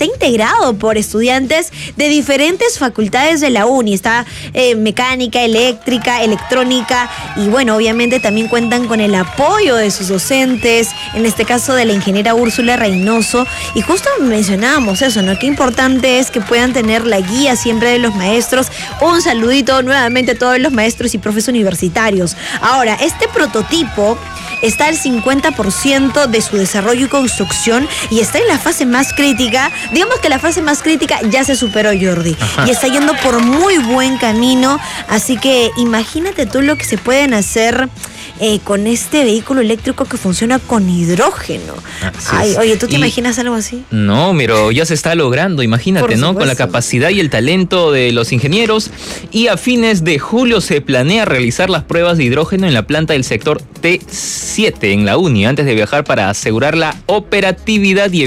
está integrado por estudiantes de diferentes facultades de la uni. Está mecánica, eléctrica, electrónica y bueno, obviamente también cuentan con el apoyo de sus docentes, en este caso de la ingeniera Úrsula Reynoso. Y justo mencionábamos eso, ¿no? Qué importante es que puedan tener la guía siempre de los maestros. Un saludito nuevamente a todos los maestros y profes universitarios. Ahora, este prototipo está al 50% de su desarrollo y construcción y está en la fase más crítica. Digamos que la fase más crítica ya se superó, Jordi. Ajá. Y está yendo por muy buen camino. Así que imagínate tú lo que se pueden hacer con este vehículo eléctrico que funciona con hidrógeno. Ay, oye, ¿tú te imaginas algo así? No, pero ya se está logrando, imagínate, ¿no? Con la capacidad y el talento de los ingenieros. Y a fines de julio se planea realizar las pruebas de hidrógeno en la planta del sector T7 en la uni, antes de viajar para asegurar la operatividad y